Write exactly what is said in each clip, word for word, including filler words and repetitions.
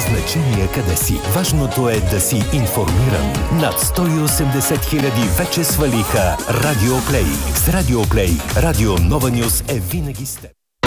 значение къде си. Важното е да си информиран. Над сто и осемдесет хиляди вече свалиха Радио Плей. С Радио Плей, Радио Нова Нюз е винаги с теб.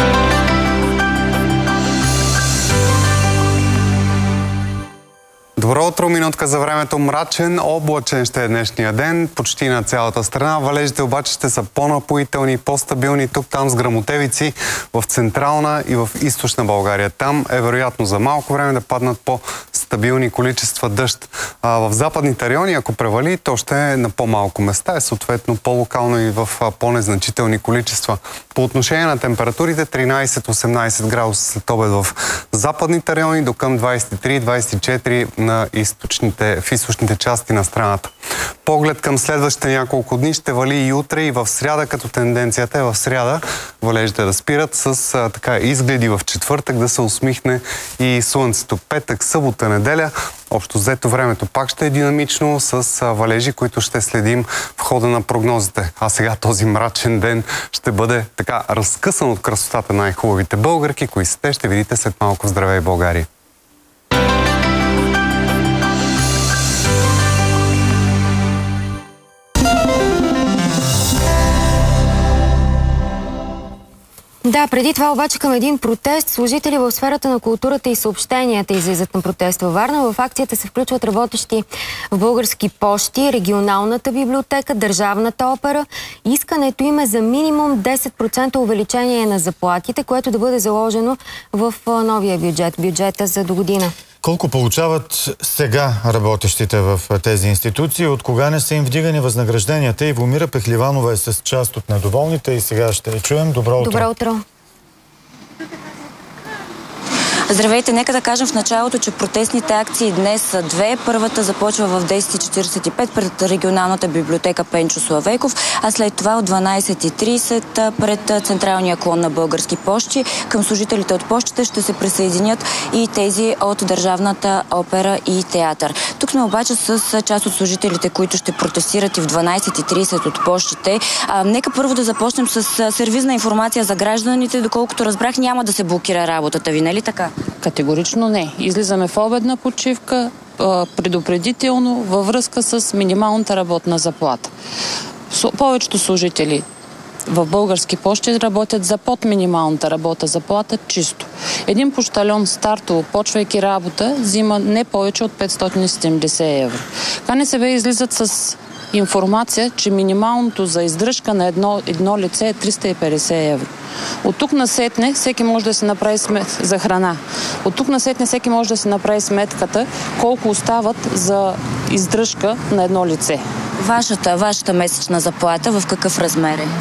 Добро утро, минутка за времето. Мрачен, облачен ще е днешния ден, почти на цялата страна. Валежите обаче ще са по-напоителни, по-стабилни тук-там с гръмотевици в централна и в източна България. Там е вероятно за малко време да паднат по-стабилни количества дъжд. А в западните райони, ако превали, то ще е на по-малко места, е съответно по-локално и в по-незначителни количества. По отношение на температурите, тринайсет-осемнайсет градуса след обед в западните райони, до към двайсет и три двайсет и четири на източните, в източните части на страната. Поглед към следващите няколко дни ще вали и утре, и в сряда, като тенденцията е в сряда валежите да спират с а, така изгледи в четвъртък да се усмихне и слънцето. Петък, събота, неделя, общо взето времето пак ще е динамично с а, валежи, които ще следим в хода на прогнозите. А сега този мрачен ден ще бъде така разкъсан от красотата на най-хубавите българки, кои са те, ще видите след малко в Здравей България. Да, преди това обаче към един протест, служители в сферата на културата и съобщенията излизат на протест във Варна. В акцията се включват работещи в Български пощи, регионалната библиотека, Държавната опера. Искането им е за минимум десет процента увеличение на заплатите, което да бъде заложено в новия бюджет, бюджета за до година. Колко получават сега работещите в тези институции? От кога не са им вдигани възнагражденията? Ивомира Пехливанова е с част от недоволните и сега ще я чуем. Добро утро! Добро утро! Здравейте, нека да кажем в началото, че протестните акции днес са две. Първата започва в десет и четирийсет и пет пред регионалната библиотека Пенчо Славейков, а след това от дванайсет и трийсет пред централния клон на Български пощи. Към служителите от пощите ще се присъединят и тези от Държавната опера и театър. Тук сме обаче с част от служителите, които ще протестират и в дванайсет и трийсет от пощите. А, нека първо да започнем с сервизна информация за гражданите. Доколкото разбрах, няма да се блокира работата ви, нали така? Категорично не. Излизаме в обедна почивка, предупредително във връзка с минималната работна заплата. Повечето служители в Български пощи работят за под минималната работна заплата чисто. Един пощальон стартово, почвайки работа, взима не повече от петстотин и седемдесет евро. КНСБ излизат с информация, че минималното за издръжка на едно, едно лице е триста и петдесет евро. От тук насетне всеки може да се направи смет за храна. От тук насетне всеки може да се направи сметката колко остават за издръжка на едно лице. Вашата, вашата месечна заплата в какъв размер е?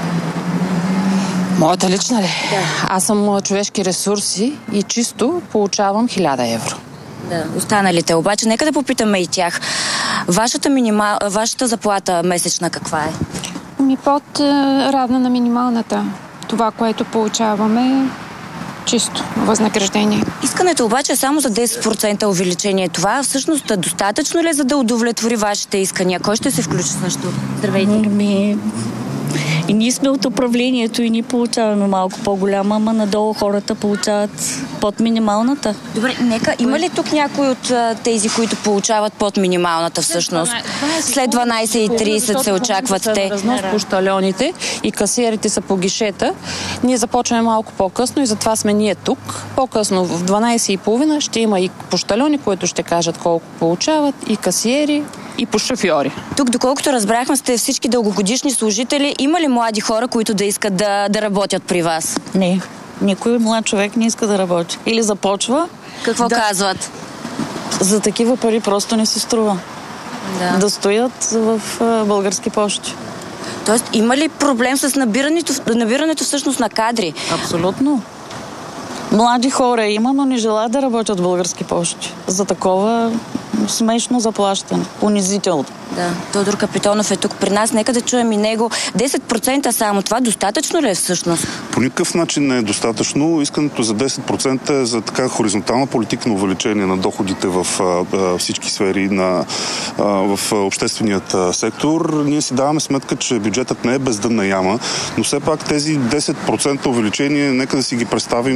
Моята лична ли? Да. Аз съм човешки ресурси и чисто получавам хиляда евро. Да, останалите обаче, нека да попитаме и тях. Вашата, минимал... Вашата заплата месечна каква е? Ми под е, равна на минималната. Това, което получаваме чисто възнаграждение. Искането обаче е само за десет процента увеличение. Това всъщност е достатъчно ли, за да удовлетвори вашите искания? Кой ще се включи също? Здравейте. Ми... И ние сме от управлението и ние получаваме малко по-голяма, ама надолу хората получават под минималната. Добре, нека, има ли тук някой от а, тези, които получават под минималната всъщност? След дванайсет и трийсет се очакват те. Разнос пощальоните и касиерите са по гишета. Ние започваме малко по-късно и затова сме ние тук. По-късно в дванайсет и половина ще има и пощальони, които ще кажат колко получават, и касиери, и по шофьори. Тук, доколкото разбрахме, сте всички дългогодишни служители. Има ли млади хора, които да искат да, да работят при вас? Не. Никой млад човек не иска да работи. Или започва... Какво да... казват? За такива пари просто не се струва. Да, да стоят в Български пощи. Тоест, има ли проблем с набирането, набирането всъщност на кадри? Абсолютно. Млади хора има, но не желаят да работят в Български пощи. За такова смешно заплащане. Унизително. Да, Тодор Капитонов е тук при нас. Нека да чуем и него. десет процента само. Това достатъчно ли е всъщност? По никакъв начин не е достатъчно. Искането за десет процента е за така хоризонтална политика на увеличение на доходите в а, всички сфери на, а, в общественият а, сектор. Ние си даваме сметка, че бюджетът не е бездънна яма, но все пак тези десет процента увеличение, нека да си ги представим на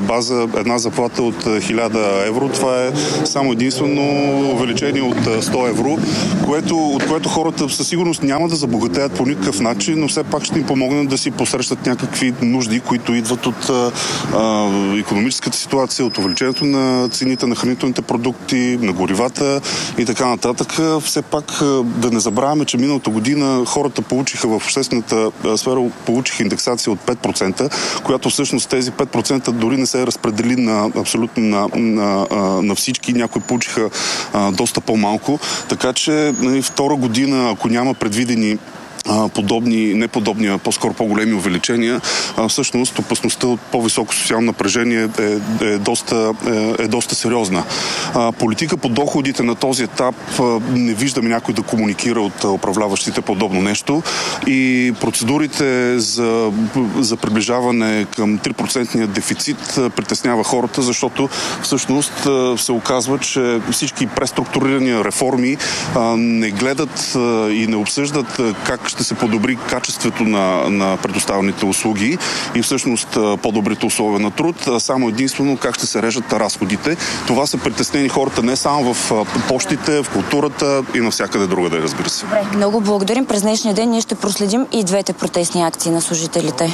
база една заплата от хиляда евро. Това е само единствено увеличение от сто евро, което, от което хората със сигурност няма да забогатеят по никакъв начин, но все пак ще им помогнат да си посрещат някакви нужди, които идват от а, а, икономическата ситуация, от увеличението на цените на хранителните продукти, на горивата и така нататък. Все пак да не забравяме, че миналата година хората получиха в обществената сфера получиха индексация от пет процента, която всъщност тези пет процента дори не се разпредели на абсолютно на, на, на всички. Някои получиха а, доста по-малко. Така че нали, втора година, ако няма предвидени подобни, не подобни, а по-скоро по-големи увеличения, а, всъщност опасността от по-високо социално напрежение е, е, доста, е, е доста сериозна. А, политика по доходите на този етап а, не виждаме някой да комуникира от управляващите подобно нещо и процедурите за, за приближаване към три процентния дефицит притеснява хората, защото всъщност а, се оказва, че всички преструктурирани реформи а, не гледат а, и не обсъждат а, как ще се подобри качеството на, на предоставените услуги и всъщност по-добрите условия на труд, а само единствено как ще се режат разходите. Това са притеснени хората не само в пощите, в културата и навсякъде другаде, разбира се. Добре, много благодарим. През днешния ден ние ще проследим и двете протестни акции на служителите.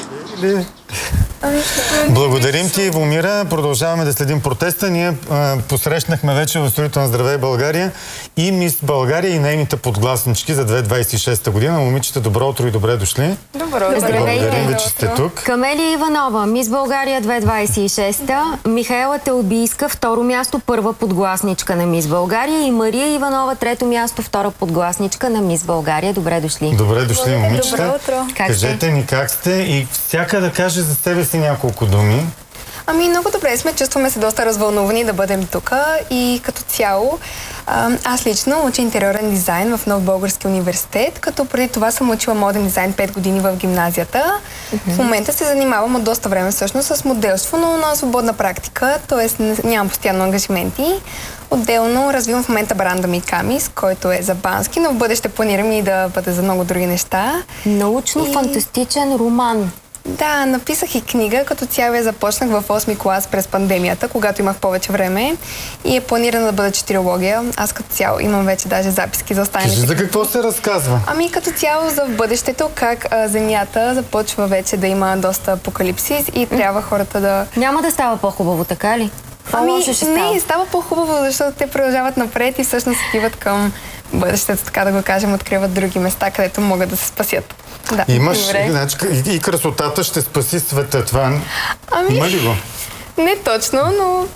Благодарим ти, Ивомира. Продължаваме да следим протеста. Ние а, посрещнахме вече в студиото на Здравей България и Мис България и нейните подгласнички за две хиляди двадесет и шеста година. Момичета, добро утро и добре дошли. Добро утро. Благодарим ви, че сте тук. Камелия Иванова, Мис България две хиляди двадесет и шеста. Михаела Телбийска, второ място, първа подгласничка на Мис България. И Мария Иванова, трето място, втора подгласничка на Мис България. Добре дошли. Добре дошли, момичета. Добро утро. Кажете ни как сте и всяка да каже за себе си няколко думи. Ами много добре сме, чувстваме се доста развълнувани да бъдем тук и като цяло аз лично уча интериорен дизайн в Нов български университет, като преди това съм учила моден дизайн пет години в гимназията. Mm-hmm. В момента се занимавам от доста време всъщност с моделство, но на свободна практика, т.е. нямам постоянно ангажименти. Отделно развивам в момента бранда ми Камис, който е за бански, но в бъдеще планирам и да бъде за много други неща. Научно-фантастичен и... роман. Да, написах и книга, като цяло я започнах в осми клас през пандемията, когато имах повече време и е планирана да бъде четирилогия. Аз като цяло имам вече даже записки за останалите. Кажи за какво се разказва? Ами като цяло за бъдещето, как а, Земята започва вече да има доста апокалипсис и трябва хората да... Няма да става по-хубаво, така ли? Ами ще става. Не, става по-хубаво, защото те продължават напред и всъщност отиват към бъдещето, така да го кажем, откриват други места, където могат да се спасят. Да, имаш, значи, и, и красотата ще спаси света. Това ами, има ли го? Не точно, но...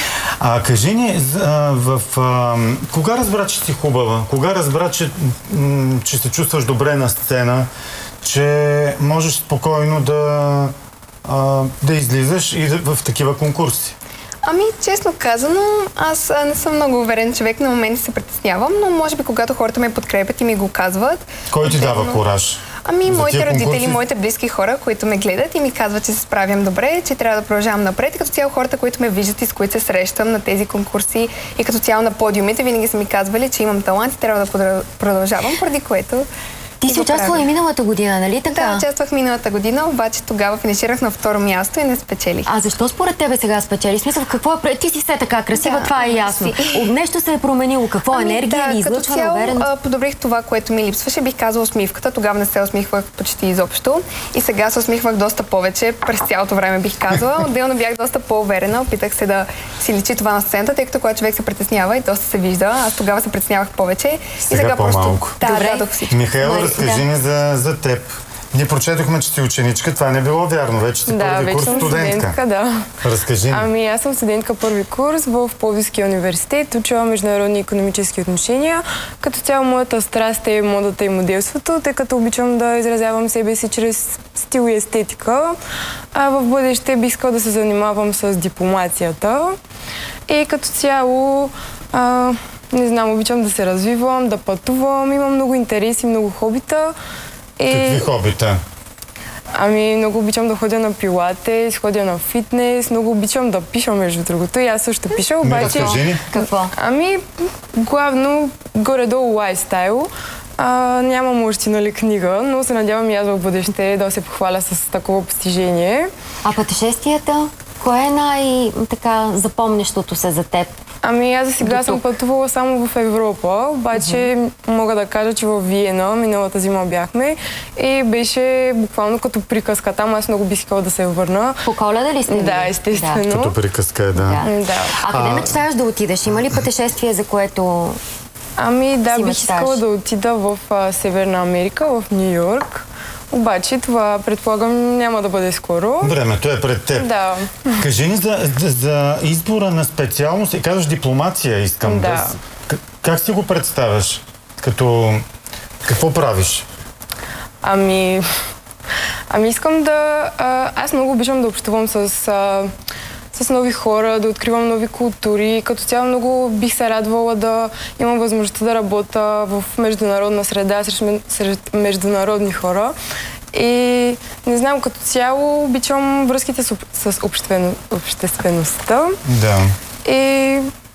А кажи ни, а, в, а, кога разбра, че си хубава? Кога разбра, че, м, че се чувстваш добре на сцена, че можеш спокойно да, а, да излизаш и да, в такива конкурси? Ами, честно казано, аз не съм много уверен човек, на моменти се притеснявам, но може би когато хората ме подкрепят и ми го казват... Кой ти дава но... кураж? Ами, моите родители, конкурси? Моите близки хора, които ме гледат и ми казват, че се справям добре, че трябва да продължавам напред. И като цяло хората, които ме виждат и с които се срещам на тези конкурси и като цяло на подиумите, винаги са ми казвали, че имам талант и трябва да продължавам, поради което... Ти си участвала и миналата година, нали така? Да, участвах миналата година, обаче тогава финиширах на второ място и не спечелих. А защо според тебе сега спечели? Смисъл, какво е? Ти си все така красива, да, това е ясно. Си. Нещо се е променило. Какво? Ами, енергия да, ли излъчва на увереност? Като цяло подобрих това, което ми липсваше. Бих казала усмивката. Тогава не се усмихвах почти изобщо. И сега се усмихвах доста повече. През цялото време бих казала. Отделно бях доста по-уверена. Опитах се да си личи това на сцената, тъй като когато човек се притеснява и доста се вижда. Аз тогава се притеснявах повече. Сега, и сега по-малко. Просто... Да, дадох всичко. Михаела, разкажи ни за за теб. Ние прочетохме, че си ученичка. Това не било вярно. Вече си да, първи курс студентка. студентка. Да. Разкажи ни. Ами аз съм студентка първи курс в Пловдивския университет. Учила международни икономически отношения. Като цяло моята страст е модата и моделството, тъй като обичам да изразявам себе си чрез стил и естетика. А в бъдеще бих искала да се занимавам с дипломацията. И като цяло... А, не знам, обичам да се развивам, да пътувам, имам много интереси, много хобита. И... Какви хобита? Ами, много обичам да ходя на пилатес, ходя на фитнес, много обичам да пиша, между другото. И аз също пиша, обаче... Не, разкажи ни. Какво? Ами, главно, горе-долу лайфстайл. А, нямам още, нали, книга, но се надявам и аз в бъдеще да се похваля с такова постижение. А пътешествията? Кое е най-така запомнящото се за теб? Ами аз за сега съм пътувала само в Европа, обаче mm-hmm. мога да кажа, че в Виена миналата зима бяхме и беше буквално като приказка. Там аз много бих искала да се върна. По Коледа ли сте? Да, естествено. Да. Като приказка е, да. да. да. А къде а... мечтаеш да отидеш? Има ли пътешествие, за което Ами да, бих мечташ? Искала да отида в а, Северна Америка, в Ню Йорк. Обаче това, предполагам, няма да бъде скоро. Времето е пред теб. Да. Кажи ни за, за избора на специалност и казваш дипломация искам. Да. да. Как си го представяш? Като... Какво правиш? Ами... Ами искам да... А, аз много обичам да общувам с... А, с нови хора, да откривам нови култури. Като цяло много бих се радвала да имам възможността да работя в международна среда, сред, сред международни хора. И не знам, като цяло обичам връзките с, с обществено, обществеността. Да. И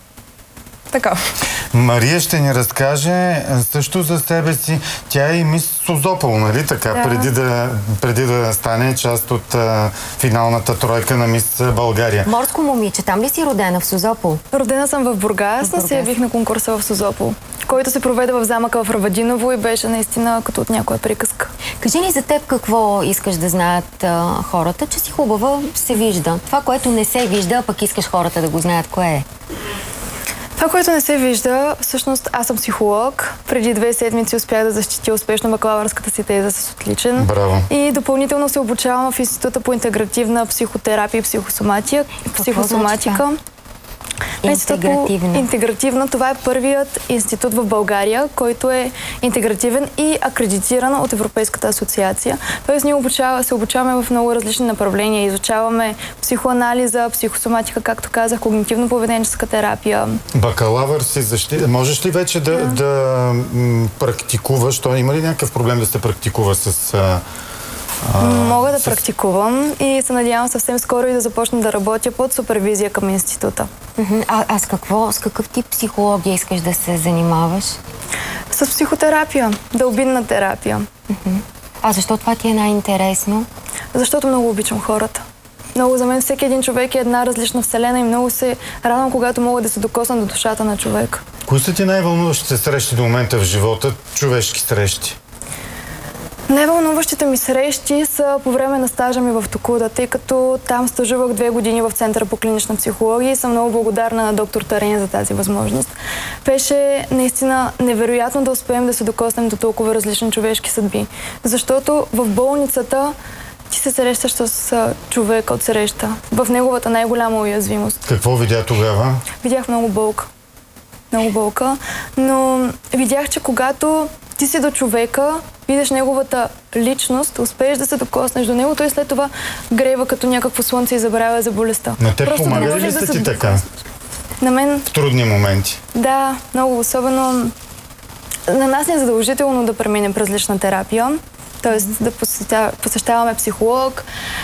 така. Мария ще ни разкаже също за себе си. Тя е и мис Созопол, нали така? Да. Преди, да, преди да стане част от а, финалната тройка на мис България. Морско момиче, там ли си родена в Созопол? Родена съм в Бургас, но се явих на конкурса в Созопол, който се проведе в замъка в Равадиново и беше наистина като от някоя приказка. Кажи ни за теб какво искаш да знаят а, хората, че си хубава, се вижда. Това, което не се вижда, а пък искаш хората да го знаят, кое е? Това, което не се вижда, всъщност аз съм психолог. Преди две седмици успях да защитя успешно бакалавърската си теза с отличен. Браво. И допълнително се обучавам в Института по интегративна психотерапия и психосоматика. психосоматика. Интегративна. Интегративна. Това е първият институт в България, който е интегративен и акредитиран от Европейската асоциация. Тоест ние обучава, се обучаваме в много различни направления. Изучаваме психоанализа, психосоматика, както казах, когнитивно-поведенческа терапия. Бакалавър си защита. Можеш ли вече да, да. да м, практикуваш? То има ли някакъв проблем да се практикува с... А... А, Мога да с... практикувам и се надявам съвсем скоро и да започна да работя под супервизия към института. А, а с какво, с какъв тип психология искаш да се занимаваш? С психотерапия, дълбинна терапия. А защо това ти е най-интересно? Защото много обичам хората. Много за мен всеки един човек е една различна вселена и много се радвам, когато мога да се докосна до душата на човек. Кои са ти най-вълнуващите срещи до момента в живота, човешки срещи? Най-вълнуващите ми срещи са по време на стажа ми в Токуда, тъй като там стажувах две години в Центъра по клинична психология и съм много благодарна на доктор Тарен за тази възможност. Беше наистина невероятно да успеем да се докоснем до толкова различни човешки съдби, защото в болницата ти се срещаш с човека от среща, в неговата най-голяма уязвимост. Какво видя тогава? Видях много болка. Много болка, но видях, че когато ти си до човека, видиш неговата личност, успееш да се докоснеш до него, той след това грева като някакво слънце и забравя за болестта. На теб помага ли сте ти така? На мен... В трудни моменти? Да, много. Особено на нас не е задължително да преминем през лична терапия, т.е. да посетя... посещаваме психолог.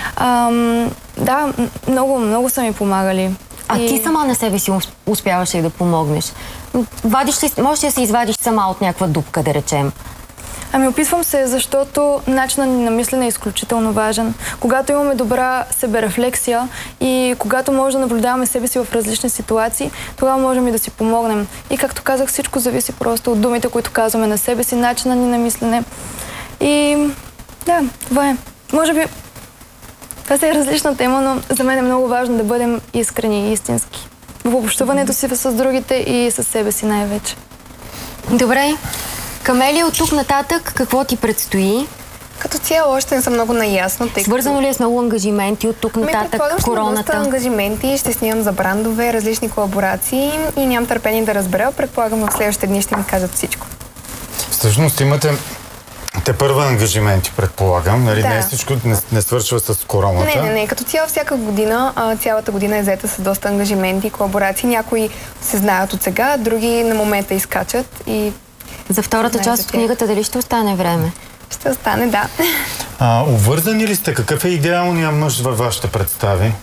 Ам, да, много, много са ми помагали. А и... ти сама на себе си успяваш ли да помогнеш? Вадиш ли, можеш ли да се извадиш сама от някаква дупка, да речем? Ами опитвам се, защото начинът ни на мислене е изключително важен. Когато имаме добра себерефлексия и когато може да наблюдаваме себе си в различни ситуации, тогава можем и да си помогнем. И както казах, всичко зависи просто от думите, които казваме на себе си, начинът ни на мислене. И да, това е. Може би това е различна тема, но за мен е много важно да бъдем искрени и истински в общуването си с другите и с себе си най-вече. Добре. Камелия, от тук нататък какво ти предстои? Като цяло още не съм много наясно. Тъй Свързано ли е с много ангажименти от тук нататък, короната? Доста ангажименти, ще снимам за брандове, различни колаборации и нямам търпение да разбера. Предполагам, в следващите дни ще ми кажат всичко. Всъщност имате те първа ангажименти, предполагам. Нали? Да. Не всичко не, не свършва с короната. Не, не, не. Като цяло всяка година, а, цялата година е заета с доста ангажименти, колаборации. Някои се знаят от сега, други на момента изкачат и... За втората част от книгата дали ще остане време? Ще остане, да. А, обвързани ли сте? Какъв е идеалният мъж във вашите представи?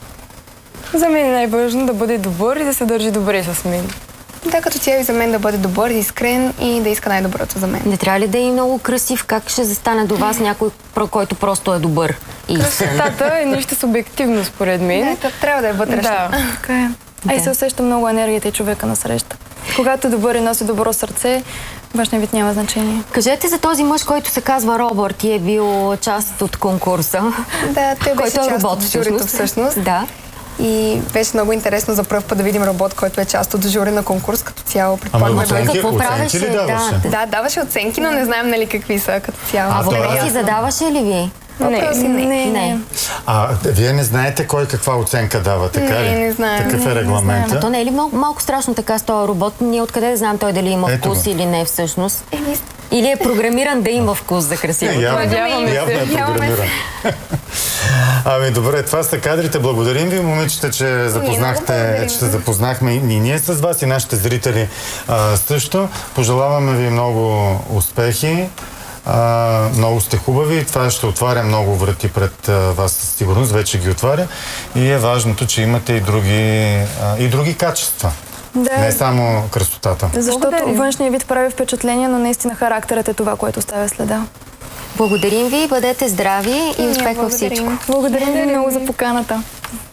За мен е най-важно да бъде добър и да се държи добре с мен. Да, като цяло и за мен да бъде добър, искрен и да иска най-доброто за мен. Не трябва ли да е много красив? Как ще застане до вас някой, който просто е добър? Красотата е нещо субективно, според мен. Да, трябва да е вътрешна. Да, така е. А и се усеща много енергията и човека на среща. Когато е добър и носи добро сърце, външния вид няма значение. Кажете за този мъж, който се казва Робърт и е бил част от конкурса. Да, той беше който е част робот, от журито всъщност. Да. И беше много интересно за пръв път да видим робот, който е част от жури на конкурс като цяло. Ама оценки, какво оценки ли даваше? Да, да, даваше оценки, но не знаем нали какви са като цяло. А въпроси задаваше ли ви? Не, не, не, не. А вие не знаете кой каква оценка дава, така не, ли? Не, знаем. Такъв не, е регламента. А то не е ли малко, малко страшно така с този робот? Ние откъде да знаем той дали има Ето вкус го. или не всъщност? Или е програмиран да има вкус за красиво? Явно, явно е програмиран. Ами добре, това са кадрите. Благодарим ви, момичета, че запознахте, че запознахме и ние с вас и нашите зрители а, също. Пожелаваме ви много успехи. А, много сте хубави. Това ще отваря много врати пред а, вас със сигурност. Вече ги отваря. И е важното, че имате и други, а, и други качества. Да. Не само красотата. Защото външният вид прави впечатление, но наистина характерът е това, което оставя следа. Благодарим ви, бъдете здрави и успех във всичко. Благодарим ви много за поканата.